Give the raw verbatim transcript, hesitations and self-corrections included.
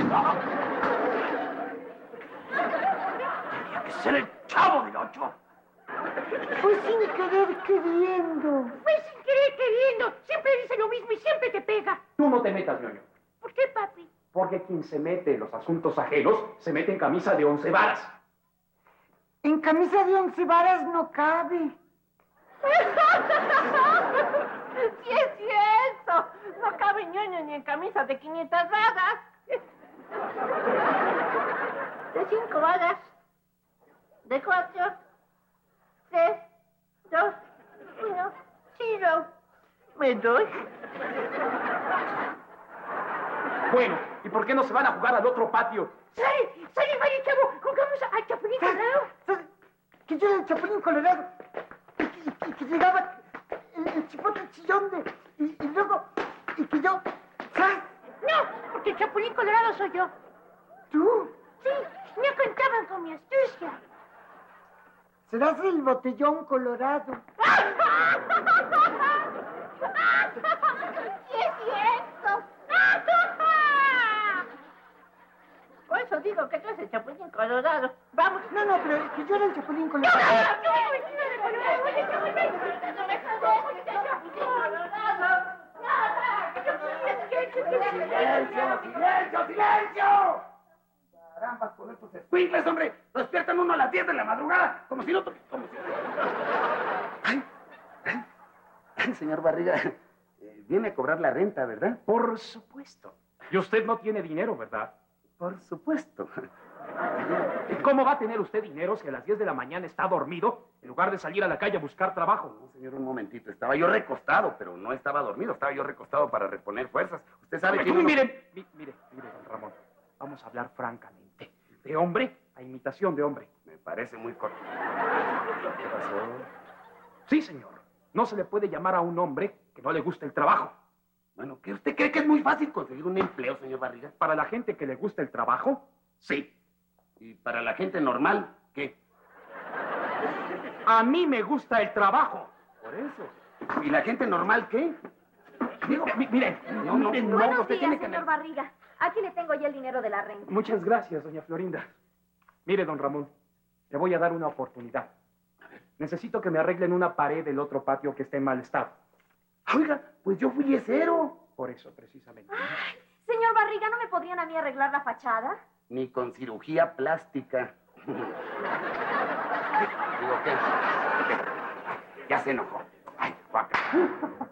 Tenía que ser el Chavo del Ocho. Fue sin querer queriendo. Fue sin querer queriendo. Siempre dice lo mismo y siempre te pega. Tú no te metas, ñoño. ¿Por qué, papi? Porque quien se mete en los asuntos ajenos se mete en camisa de once varas. En camisa de once varas no cabe. Sí es cierto. No cabe ñoño ni en camisa de quinientas varas. De cinco varas. De cuatro. Tres. Dos. Uno. Cero. Me doy. Bueno, ¿y por qué no se van a jugar al otro patio? ¡Sale! ¡Sale, María Chavo! ¡Jugamos al Chapulín Colorado! Que yo era el Chapulín Colorado. Y que, y que llegaba el, el chipote chillón de... Y, y luego... Y que yo... ¡Sas! No, porque el Chapulín Colorado soy yo. ¿Tú? Sí, no contaban con mi astucia. Serás el botellón colorado. ¡Sí es cierto! Por eso digo que tú eres el Chapulín Colorado. Vamos. No, no, pero que yo era el Chapulín Colorado. ¡No, no, no! ¡Yo me vestida de colorado! ¡Oye, Chapulín! ¡No me jodas! ¡El Chapulín Colorado! ¡Silencio, silencio, silencio! Caramba, con estos escuincles, hombre. Lo despiertan uno a las diez de la madrugada. Como si no... Como si... Ay, ay, ay, señor Barriga. Eh, viene a cobrar la renta, ¿verdad? Por supuesto. Y usted no tiene dinero, ¿verdad? Por supuesto. ¿Cómo va a tener usted dinero si a las diez de la mañana está dormido en lugar de salir a la calle a buscar trabajo? No, señor, un momentito. Estaba yo recostado, pero no estaba dormido. Estaba yo recostado para reponer fuerzas. Usted sabe que... Uno... Mire, mire, mire, don Ramón. Vamos a hablar francamente. De hombre a imitación de hombre. Me parece muy corto. ¿Qué pasó? Sí, señor. No se le puede llamar a un hombre que no le guste el trabajo. Bueno, ¿qué usted cree que es muy fácil conseguir un empleo, señor Barriga? Para la gente que le gusta el trabajo, sí. ¿Y para la gente normal, qué? A mí me gusta el trabajo. Por eso. ¿Y la gente normal qué? Digo, miren, no, no, no, Buenos usted días, tiene que... señor Barriga. Aquí le tengo ya el dinero de la renta. Muchas gracias, doña Florinda. Mire, don Ramón, le voy a dar una oportunidad. Necesito que me arreglen una pared del otro patio que esté en mal estado. Oiga, pues yo fui yesero. Por eso, precisamente. Ay, señor Barriga, ¿no me podrían a mí arreglar la fachada? Ni con cirugía plástica. Digo, ¿qué? ¿Qué? Ya se enojó. Ay, guaca.